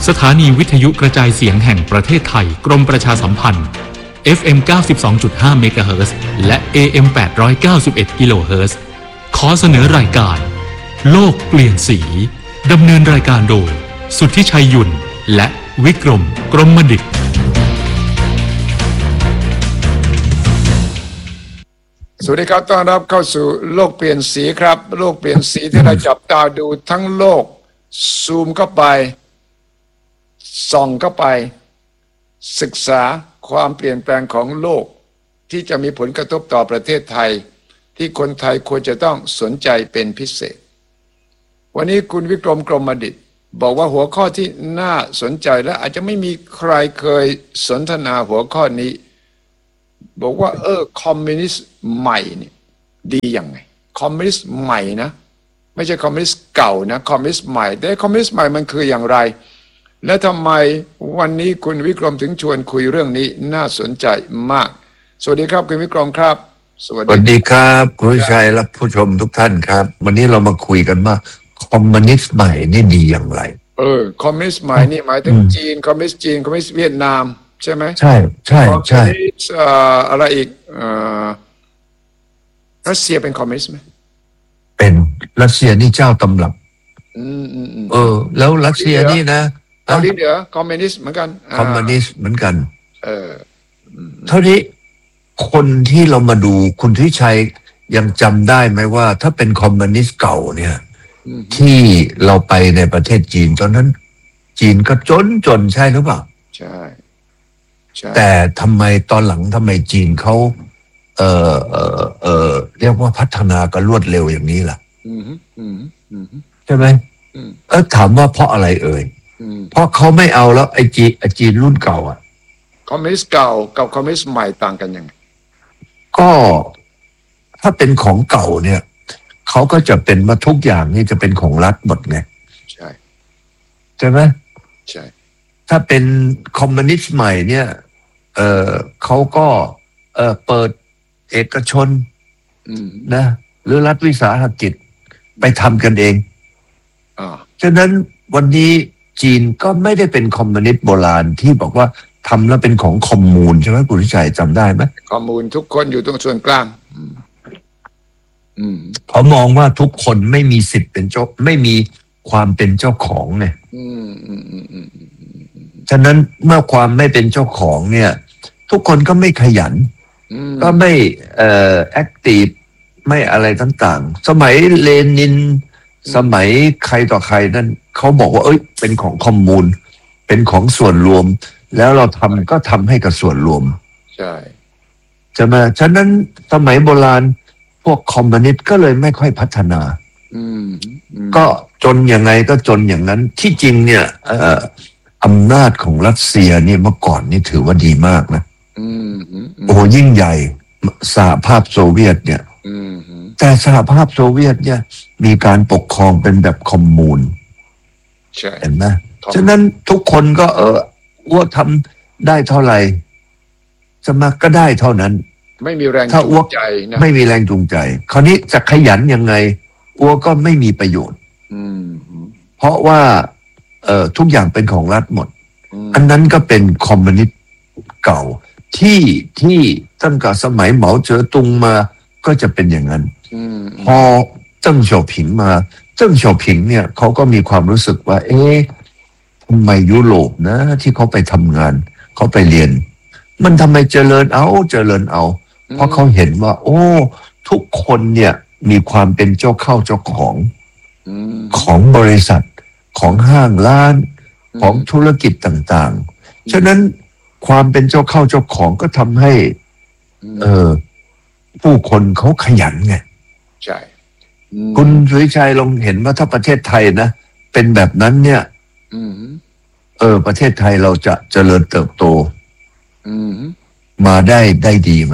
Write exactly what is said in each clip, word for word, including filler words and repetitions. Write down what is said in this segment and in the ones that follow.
สถานีวิทยุกระจายเสียงแห่งประเทศไทยกรมประชาสัมพันธ์ เอฟ เอ็ม เก้าสิบสองจุดห้า เมกะเฮิรตซ์และ เอ เอ็ม แปดร้อยเก้าสิบเอ็ด กิโลเฮิรตซ์ขอเสนอรายการโลกเปลี่ยนสีดำเนินรายการโดยสุทธิชัยยุ่นและวิกรมกรมดิษฐ์สวัสดีครับต้อนรับเข้าสู่โลกเปลี่ยนสีครับโลกเปลี่ยนสีที่เราจับตาดูทั้งโลกซูมเข้าไปส่องเข้าไปศึกษาความเปลี่ยนแปลงของโลกที่จะมีผลกระทบต่อประเทศไทยที่คนไทยควรจะต้องสนใจเป็นพิเศษวันนี้คุณวิกรมกรมดิษฐ์บอกว่าหัวข้อที่น่าสนใจและอาจจะไม่มีใครเคยสนทนาหัวข้อนี้บอกว่าเออคอมมิวนิสต์ใหม่นี่ดียังไงคอมมิวนิสต์ใหม่นะไม่ใช่คอมมิวนิสต์เก่านะคอมมิวนิสต์ใหม่แต่คอมมิวนิสต์ใหม่มันคืออย่างไรและทำไมวันนี้คุณวิกรมถึงชวนคุยเรื่องนี้น่าสนใจมากสวัสดีครับคุณวิกรมครับสวัสดีครับคุณชัยและผู้ชมทุกท่านครับวันนี้เรามาคุยกันว่าคอมมิวนิสต์ใหม่นี่ดีอย่างไรเออคอมมิวนิสต์ใหม่นี่หมายถึงจีนคอมมิวนิสต์จีนคอมมิวนิสต์เวียดนามใช่ไหมใช่ใช่ใช่อะไรอีกรัสเซียเป็นคอมมิวนิสต์ไหมเป็นรัสเซียนี่เจ้าตำรับเออแล้วรัสเซียนี่นะเกาหลีเหนือคอมมิวนิสต์เหมือนกันคอมมิวนิสต์เหมือนกันเออเท่านี้คนที่เรามาดูคุณทิชัยยังจำได้ไหมว่าถ้าเป็นคอมมิวนิสต์เก่าเนี่ยที่เราไปในประเทศจีนตอนนั้นจีนก็จนจนใช่หรือเปล่าใช่แต่ทำไมตอนหลังทำไมจีนเขาเออเออเออเรียกว่าพัฒนากันรวดเร็วอย่างนี้ล่ะใช่ไหมเออถามว่าเพราะอะไรเอ่ยเพราะเขาไม่เอาแล้วไอจีไอจีนรุ่นเก่าอ่ะคอมมิวนิสต์เก่ากับคอมมิวนิสต์ใหม่ต่างกันยังไงก็ถ้าเป็นของเก่าเนี่ยเขาก็จะเป็นมาทุกอย่างนี่จะเป็นของรัฐหมดไงใช่ใช่ไหมใช่ถ้าเป็นคอมมิวนิสต์ใหม่เนี่ยเออเขาก็เออเปิดเอกชนนะหรือรัฐวิสาหกิจไปทำกันเองอ่าฉะนั้นวันนี้จีนก็ไม่ได้เป็นคอมมิวนิสต์โบราณที่บอกว่าทำแล้วเป็นของคอมมูนใช่ไหมคุณชัยจำได้ไหมคอมมูนทุกคนอยู่ตรงส่วนกลางเขามองว่าทุกคนไม่มีสิทธิ์เป็นเจ้าไม่มีความเป็นเจ้าของไงฉะนั้นเมื่อความไม่เป็นเจ้าของเนี่ยทุกคนก็ไม่ขยันก็ไม่เอ่อแอคทีฟไม่อะไรต่างๆสมัยเลนินสมัยใครต่อใครนั่นเขาบอกว่าเอ้ยเป็นของคอมมูนเป็นของส่วนรวมแล้วเราทำก็ทำให้กับส่วนรวมใช่ใช่ไหมฉะนั้นสมัยโบราณพวกคอมมิวนิสต์ก็เลยไม่ค่อยพัฒนาก็จนยังไงก็จนอย่างนั้นที่จริงเนี่ยอำนาจของรัสเซียเนี่ยเมื่อก่อนนี่ถือว่าดีมากนะโอ้ยิ่งใหญ่สหภาพโซเวียตเนี่ยแต่สหภาพโซเวียตเนี่ยมีการปกครองเป็นแบบคอมมูนเห็นไหมฉะนั้นทุกคนก็เออว่าทำได้เท่าไหร่สมัครก็ได้เท่านั้นไม่มีแรงจูงใจนะไม่มีแรงจูงใจคราวนี้จะขยันยังไงอัวก็ไม่มีประโยชน์เพราะว่าเอ่อทุกอย่างเป็นของรัฐหมดอันนั้นก็เป็นคอมมิวนิสต์เก่าที่ที่ตั้งแต่สมัยเหมาเจ๋อตุงมาก็จะเป็นอย่างนั้นพอเจิ้งเสี่ยวผิงมาเจิ้งเสี่ยวผิงเนี่ยเขาก็มีความรู้สึกว่าเอ๊ะทำไมยุโรปนะที่เขาไปทำงานเขาไปเรียนมันทำไมเจริญเอาเจริญเอาเพราะเขาเห็นว่าโอ้ทุกคนเนี่ยมีความเป็นเจ้าเข้าเจ้าของของบริษัทของห้างร้านของธุรกิจต่างๆฉะนั้นความเป็นเจ้าเข้าเจ้าของก็ทำให้เออผู้คนเขาขยันไงใช่คุณสุริชัยลองเห็นว่าถ้าประเทศไทยนะเป็นแบบนั้นเนี่ยเออประเทศไทยเราจะเจริญเติบโตมาได้ได้ดีไหม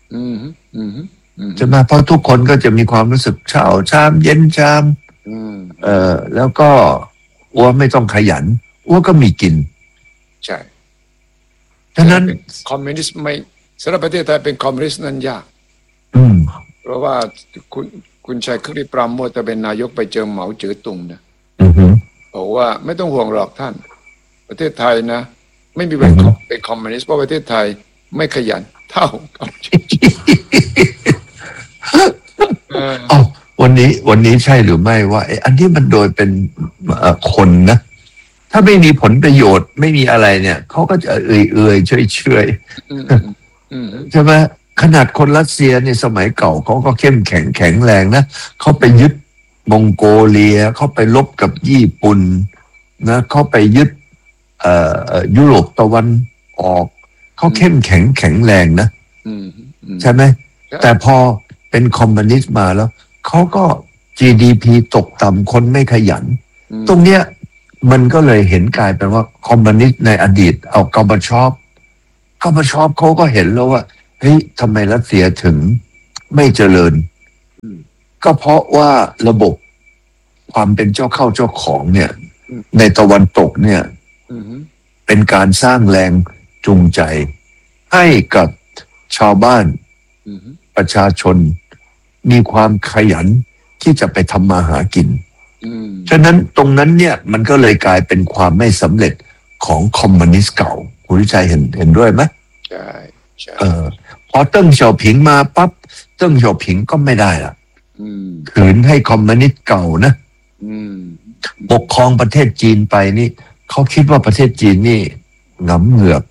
จะมาเพราะทุกคนก็จะมีความรู้สึกเช้าชามเย็นชามเออแล้วก็อ้วไม่ต้องขยันอ้วก็มีกินใช่ฉะนั้นคอมมิวนิสต์ไม่สำหรับประเทศไทยเป็นคอมมิวนิสต์นั้นยากเพราะว่าคุณคุณชัยคริปรามโมทจะเป็นนายกไปเจอเหมาเจ๋อตุงนะบอกว่าไม่ต้องห่วงหรอกท่านประเทศไทยนะไม่มีเป็นเป็นคอมมิวนิสต์เพราะประเทศไทยไม่ขยันเท่ากับอ๋อวันนี้วันนี้ใช่หรือไม่ว่าไอ้อันที่มันโดยเป็นคนนะถ้าไม่มีผลประโยชน์ไม่มีอะไรเนี่ยเขาก็จะเอื่อยเอื่อยเฉยเฉยใช่ไหมขนาดคนรัสเซียในสมัยเก่าเขาก็เข้มแข็งแข็งแรงนะเขาไปยึดมองโกเลียเขาไปลบกับญี่ปุ่นนะเขาไปยึดเอ่อยุโรปตะวันออกเขาเข้มแข็งแข็งแรงนะใช่ไหมแต่พอเป็นคอมมิวนิสต์มาแล้วเขาก็ จี ดี พี ตกต่ำคนไม่ขยันตรงเนี้ยมันก็เลยเห็นกลายเป็นว่าคอมมิวนิสต์ในอดีตเอากอร์บาชอฟกอร์บาชอฟเขาก็เห็นแล้วว่าเฮ้ยทำไมรัสเซียถึงไม่เจริญก็เพราะว่าระบบความเป็นเจ้าเข้าเจ้าของเนี่ยในตะวันตกเนี่ยเป็นการสร้างแรงจูงใจให้กับชาวบ้านประชาชนมีความขยันที่จะไปทำมาหากินฉะนั้นตรงนั้นเนี่ยมันก็เลยกลายเป็นความไม่สำเร็จของคอมมิวนิสต์เก่าคุณวิชัยเห็นเห็นด้วยไหมใช่ใช่เออพอเติ้งเสี่ยวผิงมาปั๊บเติ้งเสี่ยวผิงก็ไม่ได้ละขืนให้คอมมิวนิสต์เก่านะปกครองประเทศจีนไปนี่เขาคิดว่าประเทศจีนนี่หงำเหงือก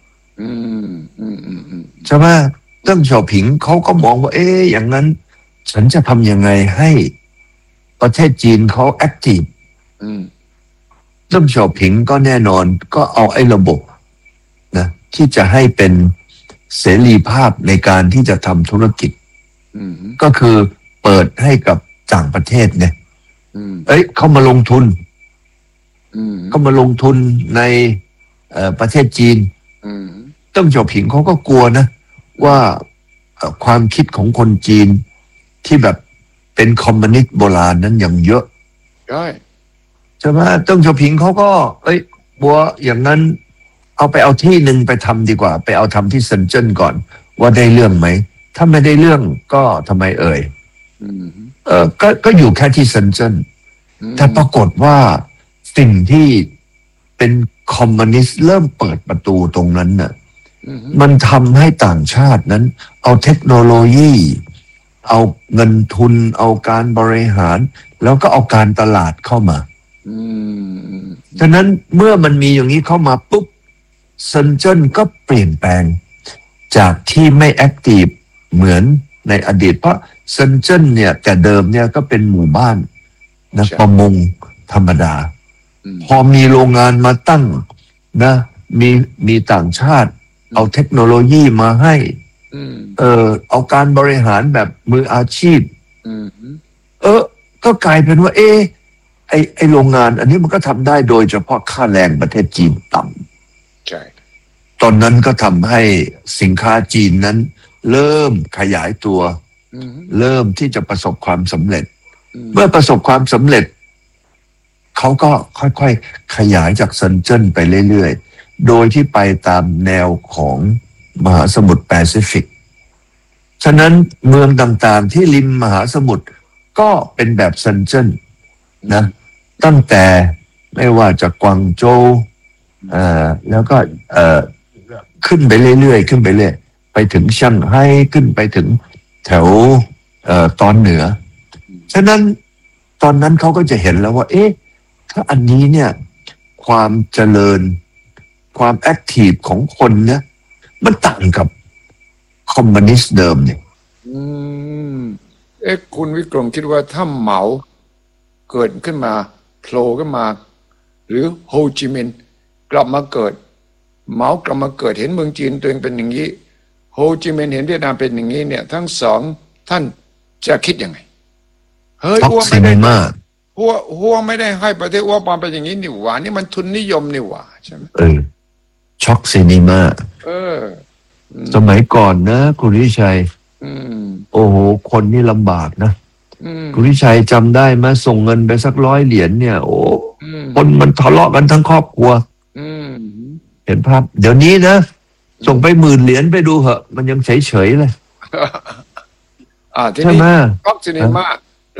ใช่ไหมเติ้งเสี่ยวผิงเขาก็มองว่าเอ๊ะอย่างนั้นฉันจะทำยังไงให้ประเทศจีนเขาแอคทีฟเติ้งเสี่ยวผิงก็แน่นอนก็เอาไอ้ระบบนะที่จะให้เป็นเสรีภาพในการที่จะทำธุรกิจก็คือเปิดให้กับต่างประเทศไงเอ้ยเขามาลงทุนเขามาลงทุนในประเทศจีนเติ้งเสี่ยวผิงเขาก็กลัวนะว่าความคิดของคนจีนที่แบบเป็นคอมมิวนิสต์โบราณนั้นยังเยอะใช่ใช่ไหมเติ้งเสี่ยวผิงเขาก็เอ้ยบัวอย่างนั้นเอาไปเอาที่หนึ่งไปทำดีกว่าไปเอาทำที่เซินเจิ้นก่อนว่าได้เรื่องไหมถ้าไม่ได้เรื่องก็ทำไมเอ่ยเออก็ก็อยู่แค่ที่เซินเจิ้นแต่ปรากฏว่าสิ่งที่เป็นคอมมิวนิสต์เริ่มเปิดประตูตรงนั้นน่ะมันทำให้ต่างชาตินั้นเอาเทคโนโลยีเอาเงินทุนเอาการบริหารแล้วก็เอาการตลาดเข้ามาฉะนั้นเมื่อมันมีอย่างนี้เข้ามาปุ๊บเซินเจิ้นก็เปลี่ยนแปลงจากที่ไม่แอคทีฟเหมือนในอดีตเพราะเซินเจิ้นเนี่ยแต่เดิมเนี่ยก็เป็นหมู่บ้านนะประมงธรรมดาพอมีโรงงานมาตั้งนะมีมีต่างชาติเอาเทคโนโลยีมาให้เออเอาการบริหารแบบมืออาชีพเออก็กลายเป็นว่าเออไอไอโรงงานอันนี้มันก็ทำได้โดยเฉพาะค่าแรงประเทศจีนต่ำใช่ตอนนั้นก็ทำให้สินค้าจีนนั้นเริ่มขยายตัวเริ่มที่จะประสบความสำเร็จเมื่อประสบความสำเร็จเขาก็ค่อยๆขยายจากเซินเจิ้นไปเรื่อยๆโดยที่ไปตามแนวของมหาสมุทรแปซิฟิกฉะนั้นเมืองต่างๆที่ริมมหาสมุทรก็เป็นแบบเซินเจิ้นนะตั้งแต่ไม่ว่าจะกวางโจวอ่าแล้วก็เอ่อขึ้นไปเรื่อยๆขึ้นไปเรื่อยไปถึงช่างไฮ้ขึ้นไปถึงแถวเอ่อตอนเหนือฉะนั้นตอนนั้นเขาก็จะเห็นแล้วว่าเอ๊ะถ้าอันนี้เนี่ยความเจริญความแอคทีฟของคนเนี่ยมันต่างกับคอมมิวนิสต์เดิมเนี่ยอืมเอ๊ะคุณวิกรมคิดว่าถ้าเหมาเกิดขึ้นมาโผล่ขึ้นมาหรือโฮจิมินห์กลับมาเกิดเหมากลับมาเกิดเห็นเมืองจีนตัวเองเป็นอย่างนี้โฮจิมินห์เห็นเวียดนามเป็นอย่างนี้เนี่ยทั้งสองท่านจะคิดยังไงเฮ้ยหัวไม่ได้หัวหัวไม่ได้ให้ประเทศหัวปามเป็นอย่างนี้นี่หว่านี่มันทุนนิยมนี่หว่าใช่ไหมเออช็อกซีนีมาเออสมัยก่อนนะคุณวิชัยโอ้โหคนนี่ลำบากนะคุณวิชัยจำได้ไหมส่งเงินไปสักร้อยเหรียญเนี่ยโอ้คนมันทะเลาะกันทั้งครอบครัวเห็นภาพเดี๋ยวนี้นะส่งไปหมื่นเหรียญไปดูเหอะมันยังเฉยๆเลยอ่าทีนี้พ็อกซินีมาแ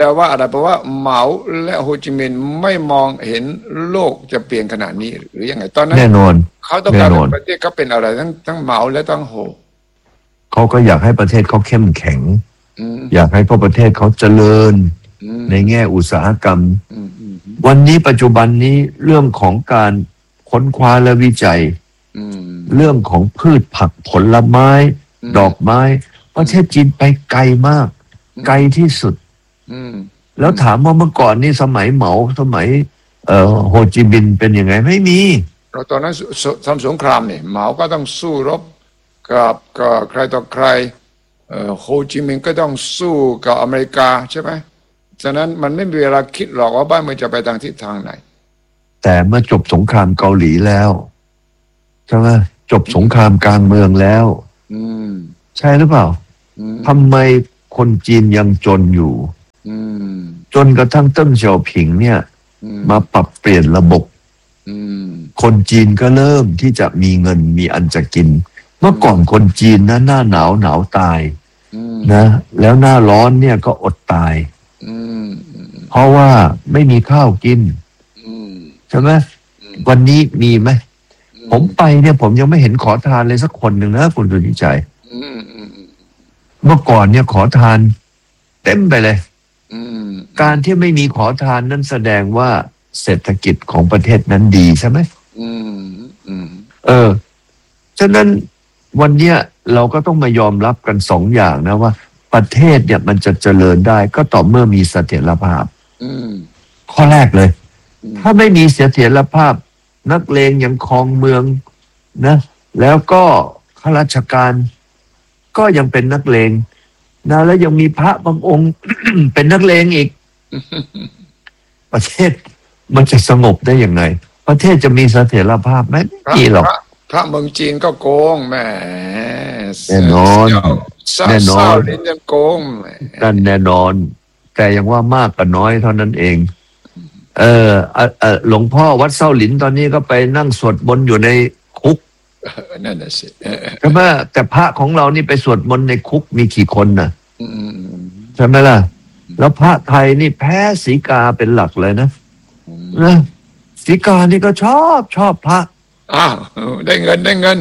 แปลว่าอะไรแปลว่าเหมาและโฮจิมินห์ไม่มองเห็นโลกจะเปลี่ยนขนาดนี้หรือยังไงตอนนั้นแน่นอนเขาต้องการให้ประเทศเขาเป็นอะไรทั้งทั้งเหมาและทั้งโฮเขาก็อยากให้ประเทศเขาเข้มแข็งอยากให้ประเทศเขาเจริญในแง่อุตสาหกรรมวันนี้ปัจจุบันนี้เรื่องของการค้นคว้าและวิจัยเรื่องของพืชผักผลไม้ดอกไม้ประเทศจีนไปไกลมากไกลที่สุดแล้วถามว่าเมื่อก่อนนี่สมัยเหมาสมัยเอ่อโฮจิมินห์เป็นยังไงไม่มีเราตอนนั้นทำสงครามเนี่ยเหมาก็ต้องสู้รบกับกับใครต่อใครเอ่อโฮจิมินห์ก็ต้องสู้กับอเมริกาใช่ไหมฉะนั้นมันไม่มีเวลาคิดหรอกว่าบ้านเมืองจะไปทางทิศทางไหนแต่เมื่อจบสงครามเกาหลีแล้วใช่ไหมจบสงครามกลางเมืองแล้วใช่หรือเปล่าทำไมคนจีนยังจนอยู่จนกระทั่งเติ้งเสี่ยวผิงเนี่ยมาปรับเปลี่ยนระบบคนจีนก็เริ่มที่จะมีเงินมีอันจะกินเมื่อก่อนคนจีนนะหน้าหนาวหนาวตายนะแล้วหน้าร้อนเนี่ยก็อดตายเพราะว่าไม่มีข้าวกินใช่ไหมวันนี้มีไหมผมไปเนี่ยผมยังไม่เห็นขอทานเลยสักคนหนึ่งนะคุณสุนิชัยเมื่อก่อนเนี่ยขอทานเต็มไปเลยการที่ไม่มีขอทานนั้นแสดงว่าเศรษฐกิจของประเทศนั้นดีใช่ไหมเออฉะนั้นวันเนี้ยเราก็ต้องมายอมรับกันสองอย่างนะว่าประเทศเนี่ยมันจะเจริญได้ก็ต่อเมื่อมีเสถียรภาพข้อแรกเลยถ้าไม่มีเสถียรภาพนักเลงยังครองเมืองนะแล้วก็ข้าราชการก็ยังเป็นนักเลงนะแล้วยังมีพระบางองค์ เป็นนักเลงอีก ประเทศมันจะสงบได้ยังไงประเทศจะมีเสถียรภาพไหมไม่มีหรอกพระเมืองจีนก็โกงแม่แน่นอนแน่นอนลิ้นยังโกงนั่นแน่นอนแต่ยังว่ามากกับน้อยเท่านั้นเองเออเออหลวงพ่อวัดเส้าหลินตอนนี้ก็ไปนั่งสวดมนต์อยู่ในคุกนั่นน่ะสิใช่ไหมแต่พระของเรานี่ไปสวดมนต์ในคุกมีกี่คนน่ะใช่ไหมล่ะแล้วพระไทยนี่แพ้สีกาเป็นหลักเลยนะนะสีกานี่ก็ชอบชอบพระอ้าวได้เงินได้เงิน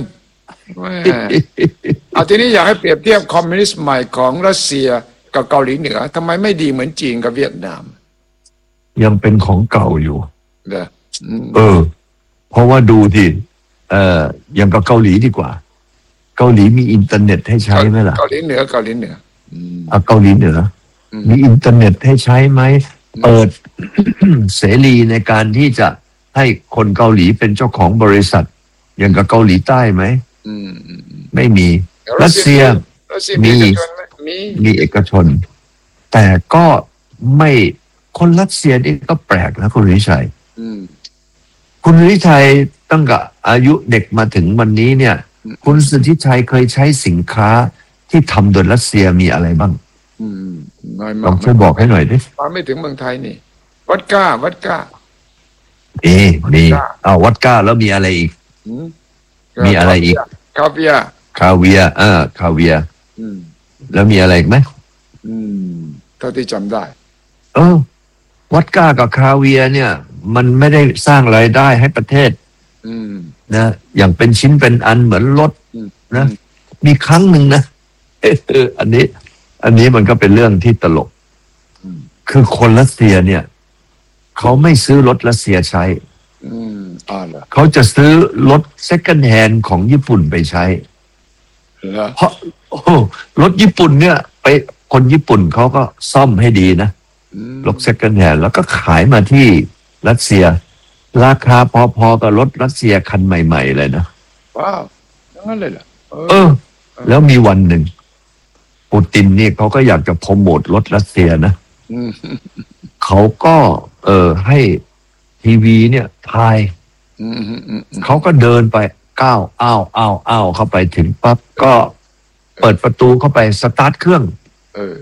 เอาทีนี้อยากให้เปรียบเทียบคอมมิวนิสต์ใหม่ของรัสเซียกับเกาหลีเหนือทำไมไม่ดีเหมือนจีนกับเวียดนามยังเป็นของเก่าอยู่เด้อเออเพราะว่าดูที่เอ่อยังกับเกาหลีดีกว่าเกาหลีมีอินเทอร์เน็ตให้ใช้ไหมล่ะเกาหลีเหนือเกาหลีเหนืออ่ะเกาหลีเหนือมีอินเทอร์เน็ตให้ใช้ไหมเปิด เสรีในการที่จะให้คนเกาหลีเป็นเจ้าของบริษัทอย่างกับเกาหลีใต้ไหมไม่มีรัสเซียมีมีเอกชนแต่ก็ไม่คนรัสเซียนี่ก็แปลกนะคุณวิชัยคุณวิชัยตั้งแต่อายุเด็กมาถึงวันนี้เนี่ยคุณสุทธิชัยเคยใช้สินค้าที่ทำโดยรัสเซียมีอะไรบ้างลองช่วยบอกให้หน่อยดิมาไม่ถึงเมืองไทยนี่วัดก้าวัดก้าเอ๊มีอ้าววัดก้าแล้วมีอะไรอีกมีอะไรอีกคาเวียคาเวียอ่าคาเวียแล้วมีอะไรอีกไหมเท่าที่จำได้เออวัดก้ากับคาเวียเนี่ยมันไม่ได้สร้างรายได้ให้ประเทศนะอย่างเป็นชิ้นเป็นอันเหมือนรถนะมีครั้งหนึ่งนะเอออันนี้อันนี้มันก็เป็นเรื่องที่ตลกคือคนรัสเซียเนี่ยเขาไม่ซื้อรถรัสเซียใช้เขาจะซื้อรถเซ็ก n d แฮนด์ของญี่ปุ่นไปใช้เพราะโอ้รถญี่ปุ่นเนี่ยไปคนญี่ปุ่นเขาก็ซ่อมให้ดีนะรถเซ็ก n d แฮนด์แล้วก็ขายมาที่รัสเซียราคาพอๆกับรถรัสเซียคันใหม่ๆเลยนะว้าวนั่นเลยเหรอเออแล้วมีวันหนึ่งปูตินนี่เขาก็อยากจะโปรโมทรถรัสเซียนะเขาก็เออให้ทีวีเนี่ยทายเขาก็เดินไปก้าวอ้าวอ้าวอ้าวเข้าไปถึงปั๊บก็เปิดประตูเข้าไปสตาร์ทเครื่องเออ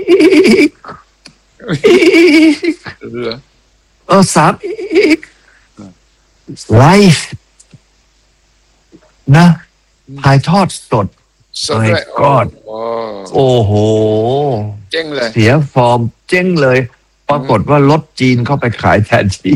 เออสามอีกไลฟ์นะถ่ายทอดสด My God โอ้โหเจ๊งเลยเสียฟอร์มเจ๊งเลยปรากฏว่ารถจีนเข้าไปขายแทนที่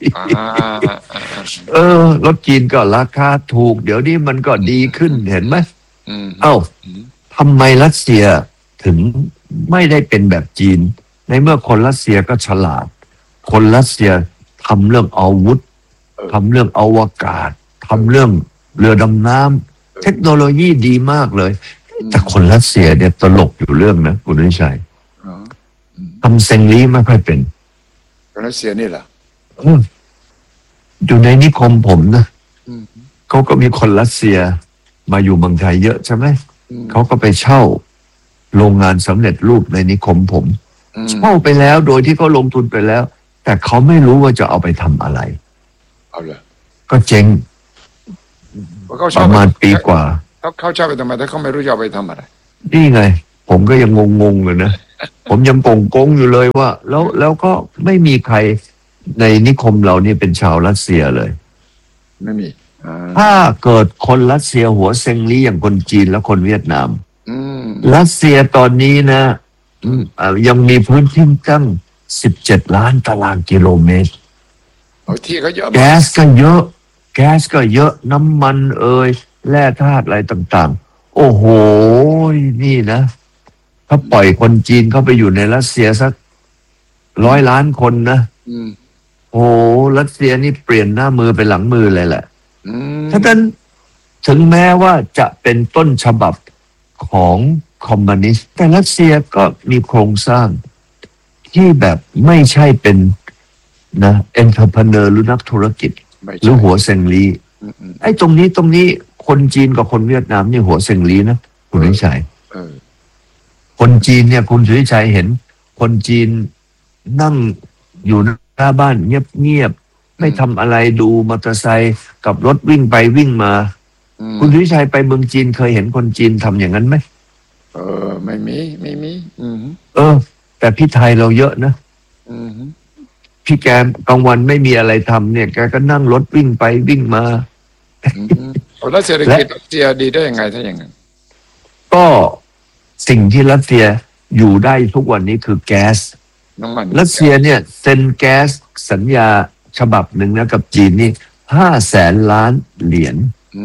เออรถจีนก็ราคาถูกเดี๋ยวนี้มันก็ดีขึ้นเห็นไหมเอ้าทำไมรัสเซียถึงไม่ได้เป็นแบบจีนในเมื่อคนรัสเซียก็ฉลาดคนรัสเซียทำเรื่องอาวุธทำเรื่องอวกาศทำเรื่องเรือดำน้ำเทคโนโลยีดีมากเลยแต่คนรัสเซียเนี่ยตลกอยู่เรื่องนะคุณวิชัยทำเซงลีไม่ค่อยเป็นคนรัสเซียนี่เหรออยู่ในนิคมผมนะเขาก็มีคนรัสเซียมาอยู่เมืองไทยเยอะใช่ไหมเขาก็ไปเช่าโรงงานสำเร็จรูปในนิคมผมเช่าไปแล้วโดยที่เขาลงทุนไปแล้วแต่เขาไม่รู้ว่าจะเอาไปทำอะไรเอาเลยก็เจ๊งประมาณปีกว่าเขาเขาเช่าไปทำไมถ้าเขาไม่รู้จะเอาไปทำอะไรนี่ไงผมก็ยังงงๆเลยนะผมยังกงกงอยู่เลยว่าแล้วแล้วก็ไม่มีใครในนิคมเรานี่เป็นชาวรัสเซียเลยไม่มีถ้าเกิดคนรัสเซียหัวเซ็งลี่อย่างคนจีนและคนเวียดนามรัสเซียตอนนี้นะยังมีพื้นที่ตั้งสิบเจ็ดล้านตารางกิโลเมตรที่ก็เยอะแก๊สก็เยอะแก๊สก็เยอะน้ำมันเอ่ยแร่ธาตุอะไรต่างๆโอ้โหนี่นะถ้าปล่อยคนจีนเข้าไปอยู่ในรัสเซียสักร้อยล้านคนนะโอ้รัสเซียนี่เปลี่ยนหน้ามือเป็นหลังมือเลยแหละฉะนั้นถึงแม้ว่าจะเป็นต้นฉบับของคอมมิวนิสต์แต่รัสเซียก็มีโครงสร้างที่แบบไม่ใช่เป็นนะเอ็นเตอร์เพเนอร์หรือนักธุรกิจหรือหัวเซ็งลีไอ้ตรงนี้ตรงนี้คนจีนกับคนเวียดนามนี่หัวเซ็งลีนะคุณวิชัยคนจีนเนี่ยคุณสุริชัยเห็นคนจีนนั่งอยู่หน้าบ้านเงียบๆไม่ทำอะไรดูมอเตอร์ไซค์กับรถวิ่งไปวิ่งมาคุณสุริชัยไปเมืองจีนเคยเห็นคนจีนทำอย่างนั้นไหมเออไม่มีไม่มีเออแต่พี่ไทยเราเยอะนะพี่แกกลางวันไม่มีอะไรทำเนี่ยแกก็นั่งรถวิ่งไปวิ่งมาแล้วเศรษฐกิจรัสเซียดีได้ยังไงถ้าอย่างนั้นก็สิ่งที่รัสเซียอยู่ได้ทุกวันนี้คือแก๊สรัสเซียเนี่ยเซ็นแก๊สสัญญาฉบับหนึ่งนะกับจีนนี่ห้าแสนล้านเหรียญ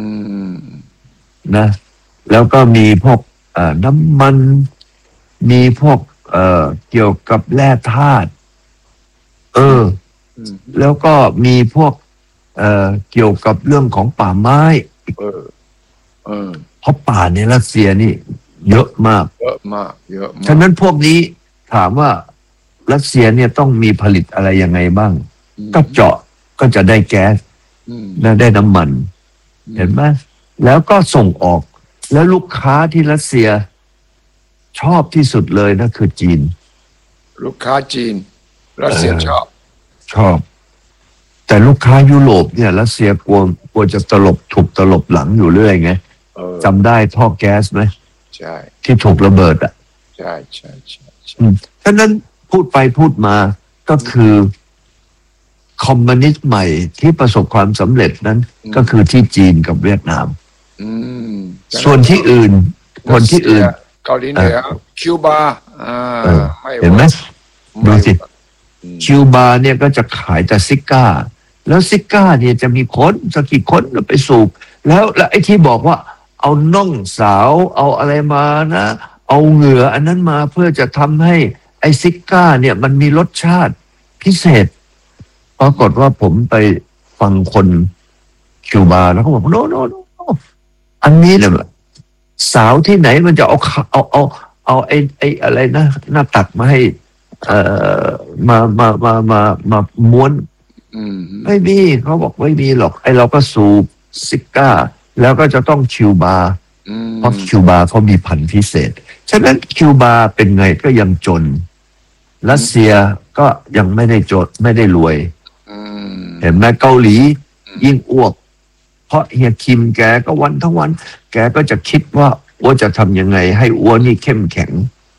นะแล้วก็มีพวกน้ำมันมีพวกเอ่อเกี่ยวกับแร่ธาตุเออแล้วก็มีพวกเอ่อเกี่ยวกับเรื่องของป่าไม้เออเออเพราะป่าในรัสเซียนี่เยอะมากเยอะมากเยอะมากฉะนั้นพวกนี้ถามว่ารัสเซียเนี่ยต้องมีผลิตอะไรยังไงบ้างก็เจาะก็จะได้แก๊สและได้น้ำมันเห็นไหมแล้วก็ส่งออกแล้วลูกค้าที่รัสเซียชอบที่สุดเลยนะคือจีนลูกค้าจีนรัสเซียชอบชอบแต่ลูกค้ายุโรปเนี่ยรัสเซียกลัวกลัวจะตลบถูกตลบหลังอยู่เรื่อยไงจำได้ท่อแก๊สไหมใช่ที่ถูกระเบิดอ่ะใช่ใช่ใช่ฉะนั้นพูดไปพูดมาก็คือคอมมิวนิสต์ใหม่ที่ประสบความสำเร็จนั้นก็คือที่จีนกับเวียดนามส่วนที่อื่นคนที่อื่นเกาหลีเหนือคิวบาเห็นไหมดูสิคิวบาเนี่ยก็จะขายแต่ซิก้าแล้วซิก้าเนี่ยจะมีคนสักกี่คนไปสูบแล้วแล้วไอ้ที่บอกว่าเอาน่องสาวเอาอะไรมานะเอาเหงื่ออันนั้นมาเพื่อจะทำให้ไอ้ซิก้าเนี่ยมันมีรสชาติพิเศษปรากฏว่าผมไปฟังคนคิวบาแล้วเขาบอกโนโนโนอันนี้เนี่ยสาวที่ไหนมันจะเอาเอาเอาเอาไอ้ไอ้อะไรนะหน้าตักมาให้เอ่อมามามามามาม้วนไม่มีเขาบอกไม่มีหรอกไอ้เราก็สูบซิก้าแล้วก็จะต้องคิวบาเพราะคิวบาเขามีพันธุ์พิเศษฉะนั้นคิวบาเป็นไงก็ยังจนรัสเซียก็ยังไม่ได้จนไม่ได้รวยเห็นไหมเกาหลียิ่งอ้วกเพราะเฮียคิมแกก็วันทั้งวันแกก็จะคิดว่าว่าจะทำยังไงให้อ้วนนี่เข้มแข็ง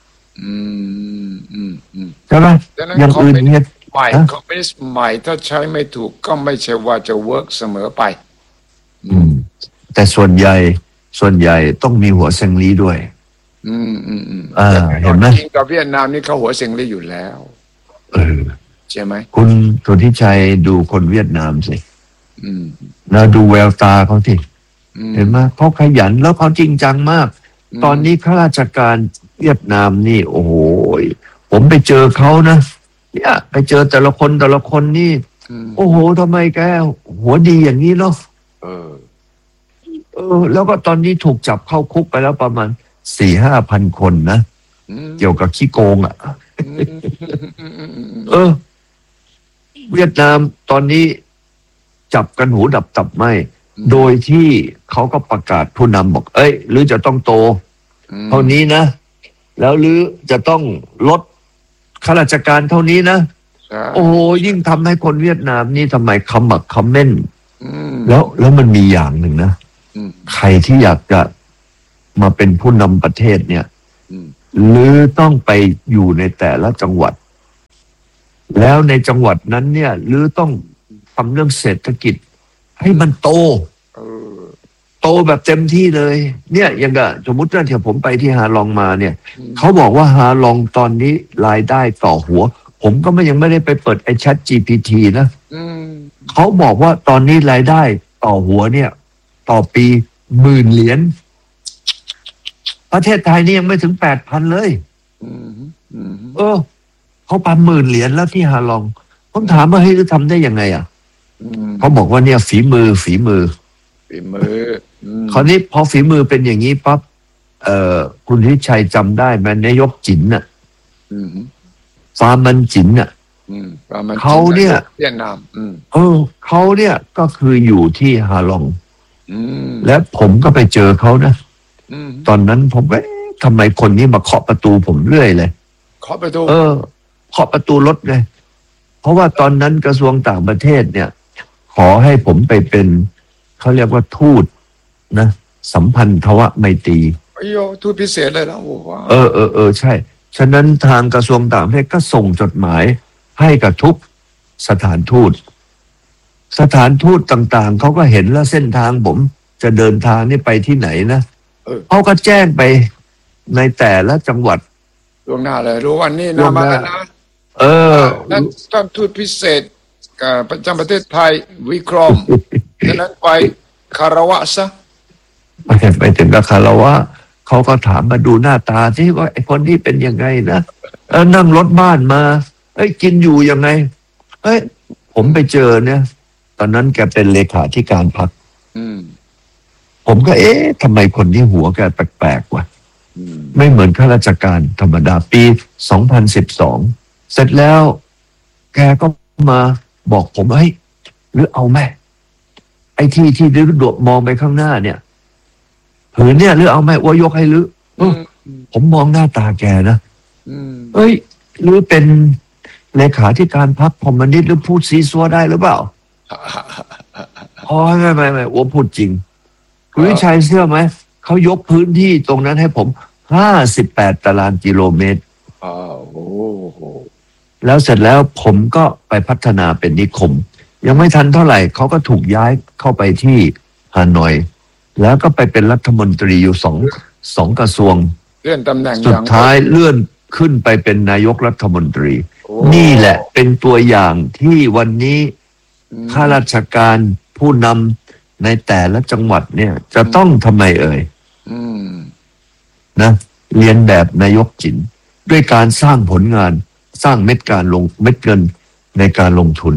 ใช่ไหมอย่างอื่นเนี่ยใหม่คอมมิวนิสต์ใหม่ถ้าใช้ไม่ถูกก็ไม่ใช่ว่าจะเวิร์กเสมอไปแต่ส่วนใหญ่ส่วนใหญ่ต้องมีหัวเซงลีด้วยอืมอืมอืมอ่าเห็นไหมจีนกับเวียดนามนี่เขาหัวเซ็งลี่อยู่แล้วเออใช่ไหมคุณสุทธิชัยดูคนเวียดนามสิอืมนะดูแววตาเขาสิเห็นไหมเขาขยันแล้วเขาจริงจังมากตอนนี้ข้าราชการเวียดนามนี่โอ้โหผมไปเจอเขานะเนี่ยไปเจอแต่ละคนแต่ละคนนี่โอ้โหทำไมแกหัวดีอย่างนี้เนาะเออเออแล้วก็ตอนนี้ถูกจับเข้าคุกไปแล้วประมาณสี่ห้าพันคนนะเกี่ยวกับขี้โกงอ่ะเออเวียดนามตอนนี้จับกันหูดับตับไหมโดยที่เขาก็ประกาศผู้นำบอกเอ้ยหรือจะต้องโตเท่านี้นะแล้วหรือจะต้องลดข้าราชการเท่านี้นะโอ้โหยิ่งทำให้คนเวียดนามนี่ทำไมคำหมักคำเม่นแล้วแล้วมันมีอย่างหนึ่งนะใครที่อยากจะมาเป็นผู้นำประเทศเนี่ยหรือต้องไปอยู่ในแต่ละจังหวัดแล้วในจังหวัดนั้นเนี่ยหรือต้องทำเรื่องเศรษฐกิจให้มันโตโตแบบเต็มที่เลยเนี่ยอย่างกับสมมติว่าเดี๋ยวผมไปที่ฮาลองมาเนี่ยเขาบอกว่าฮาลองตอนนี้รายได้ต่อหัวผมก็ไม่ยังไม่ได้ไปเปิดไอ้ Chat จี พี ที นะเขาบอกว่าตอนนี้รายได้ต่อหัวเนี่ยต่อปีหมื่นเหรียญประเทศไทยนี่ยังไม่ถึงแปดพันเลยเออเขาปาหมื่นเหรียญแล้วที่ฮาลองผมถามว่าให้ทำได้ยังไงอ่ะเขาบอกว่าเนี่ยฝีมือฝีมือฝีมือคราวนี้พอฝีมือเป็นอย่างนี้ปั๊บเอ่อคุณทิชัยจำได้ไหมนายกจิ๋นน่ะฟาร์มันจิ๋นน่ะเขาเนี่ยเวียดนามเออเขาเนี่ยก็คืออยู่ที่ฮาลองและผมก็ไปเจอเขานะตอนนั้นผมก็ทำไมคนนี้มาเคาะประตูผมเรื่อยเลยเคาะประตูเออเคาะประตูรถเลยเพราะว่าตอนนั้นกระทรวงต่างประเทศเนี่ยขอให้ผมไปเป็นเขาเรียกว่าทูตนะสัมพันธวไมตรีโอ้ยทูตพิเศษเลยแล้วโอ้โหเออเออเออใช่ฉะนั้นทางกระทรวงต่างประเทศก็ส่งจดหมายให้กับทุกสถานทูตสถานทูตต่างๆเขาก็เห็นแล้วเส้นทางผมจะเดินทางนี่ไปที่ไหนนะเขาก็แจ้งไปในแต่ละจังหวัดล่วงหน้าเลยรู้วันนี้นะมาแล้วนะเออนั่นท่านทูตพิเศษประจำประเทศไทยวิกรมฉะนั้นไปคารวะซะไปไปถึงกับคารวะเขาก็ถามมาดูหน้าตาที่ว่าไอ้คนที่เป็นยังไงนะเออนั่งรถบ้านมาเอ้ยกินอยู่ยังไงเอ้ยผมไปเจอเนี่ยตอนนั้นแกเป็นเลขาธิการพรรคผมก็เอ๊ะทำไมคนที่หัวแกแปลกๆวะไม่เหมือนข้าราชการธรรมดาปีสองพันสิบสองเสร็จแล้วแกก็มาบอกผมเฮ้ยหรือเอาไหมไอ้ที่ที่ดื้อโดดมองไปข้างหน้าเนี่ยผืนเนี่ยหรือเอาไหมว่ายกให้หรือผมมองหน้าตาแกนะเอ้ยหรือเป็นเลขาธิการพรรคคอมมิวนิสต์หรือพูดซีซัวได้หรือเปล่าอ๋อไม่ไม่ไม่ว่าพูดจริงคุณวิชัยเชื่อไหมเขายกพื้นที่ตรงนั้นให้ผมห้าสิบแปดตารางกิโลเมตรอ้าวโอ้โหแล้วเสร็จแล้วผมก็ไปพัฒนาเป็นนิคมยังไม่ทันเท่าไหร่เขาก็ถูกย้ายเข้าไปที่ฮานอยแล้วก็ไปเป็นรัฐมนตรีอยู่สองสองกระทรวงเลื่อนตำแหน่งสุดท้ายเลื่อนขึ้นไปเป็นนายกรัฐมนตรีนี่แหละเป็นตัวอย่างที่วันนี้ข้าราชการผู้นำในแต่ละจังหวัดเนี่ยจะต้องทำไมเอ่ยนะเรียนแบบนายกจิ๋นด้วยการสร้างผลงานสร้างเม็ดการลงเม็ดเงินในการลงทุน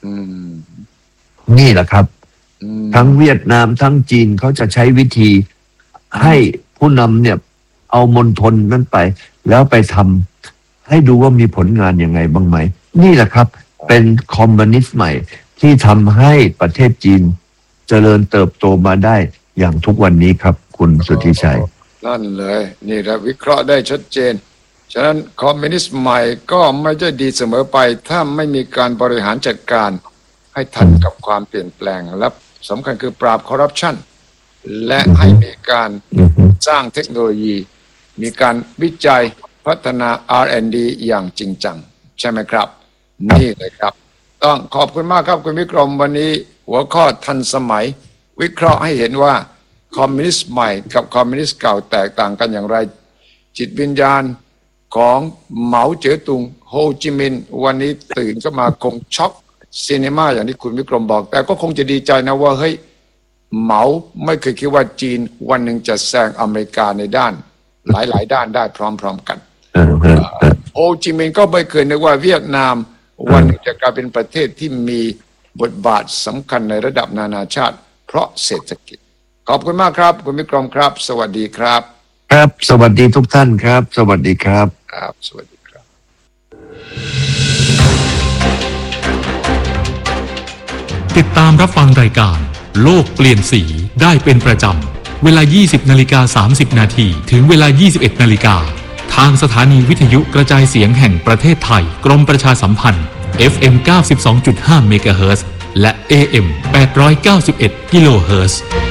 นี่แหละครับทั้งเวียดนามทั้งจีนเขาจะใช้วิธีให้ผู้นำเนี่ยเอามณฑลนั้นไปแล้วไปทำให้ดูว่ามีผลงานยังไงบ้างไหมนี่แหละครับเป็นคอมมิวนิสต์ใหม่ที่ทำให้ประเทศจีนเจริญเติบโตมาได้อย่างทุกวันนี้ครับคุณสุทธิชัยนั่นเลยนี่แหละวิเคราะห์ได้ชัดเจนฉะนั้นคอมมิวนิสต์ใหม่ก็ไม่ได้ดีเสมอไปถ้าไม่มีการบริหารจัดการให้ทันกับความเปลี่ยนแปลงและสำคัญคือปราบคอร์รัปชันและให้มีการสร้างเทคโนโลยีมีการวิจัยพัฒนา อาร์ แอนด์ ดี อย่างจริงจังใช่ไหมครับนี่เลยครับต้องขอบคุณมากครับคุณวิกรมวันนี้หัวข้อทันสมัยวิเคราะห์ให้เห็นว่าคอมมิวนิสต์ใหม่กับคอมมิวนิสต์เก่าแตกต่างกันอย่างไรจิตวิญญาณของเหมาเจ๋อตุงโฮจิมินห์วันนี้ตื่นก็มาคงช็อกซีนีมาอย่างที่คุณวิกรมบอก แต่ก็คงจะดีใจนะว่าเฮ้ยเหมาไม่เคยคิดว่าจีนวันหนึ่งจะแซงอเมริกาในด้านหลายๆด้านได้พร้อมๆกันโฮจิมินห์ก็ไม่เคยนึกว่าเวียดนามวันหนึ่งจะกลายเป็นประเทศที่มีบทบาทสำคัญในระดับนานาชาติเพราะเศรษฐกิจขอบคุณมากครับคุณวิกรมครับสวัสดีครับครับสวัสดีทุกท่านครับสวัสดีครับครับสวัสดีครับติดตามรับฟังรายการโลกเปลี่ยนสีได้เป็นประจำเวลา ยี่สิบนาฬิกาสามสิบนาทีถึงเวลา ยี่สิบเอ็ดนาฬิกาทางสถานีวิทยุกระจายเสียงแห่งประเทศไทยกรมประชาสัมพันธ์ เอฟ เอ็ม เก้าสิบสองจุดห้า เมกะเฮิรตซ์และ เอ เอ็ม แปดร้อยเก้าสิบเอ็ด กิโลเฮิรตซ์